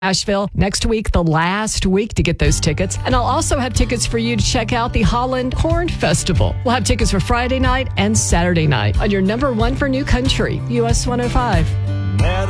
Nashville next week, the last week to get those tickets. And I'll also have tickets for you to check out the Holland Corn Festival. We'll have tickets for Friday night and Saturday night on your number one for new country, US 105.